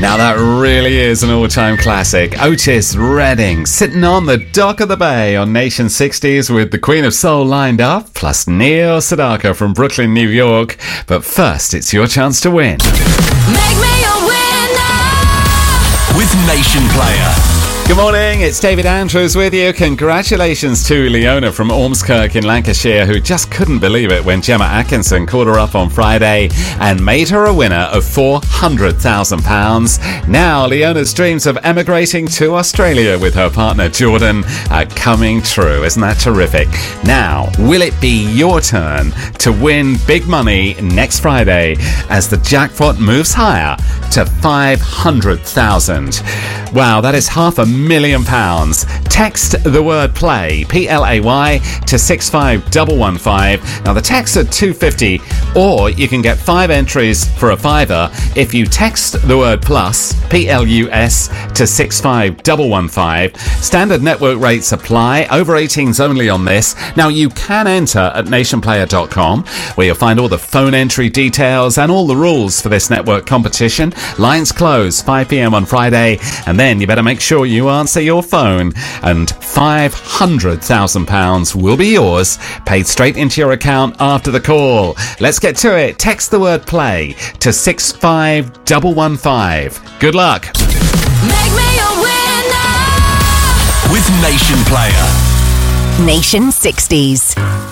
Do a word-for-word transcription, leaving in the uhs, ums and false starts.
Now that really is an all-time classic. Otis Redding sitting on the dock of the bay on Nation sixties with the Queen of Soul lined up, plus Neil Sedaka from Brooklyn, New York. But first, it's your chance to win. Make me a winner with Nation Player. Good morning, it's David Andrews with you. Congratulations to Leona from Ormskirk in Lancashire, who just couldn't believe it when Gemma Atkinson called her up on Friday and made her a winner of four hundred thousand pounds. Now, Leona's dreams of emigrating to Australia with her partner Jordan are coming true. Isn't that terrific? Now, will it be your turn to win big money next Friday as the jackpot moves higher to five hundred thousand? Wow, that is half a million pounds. Text the word play, P L A Y, to six five one one five. Now the text at two fifty, or you can get five entries for a fiver if you text the word plus, P L U S, to six five one one five. Standard network rates apply. Over eighteens only on this. Now you can enter at nation player dot com, where you'll find all the phone entry details and all the rules for this network competition. Lines close five p.m. on Friday, and then you better make sure you answer your phone, and five hundred thousand pounds will be yours, paid straight into your account after the call. Let's get to it. Text the word play to six five one one five. Good luck. Make me a winner with Nation Player. Nation sixties.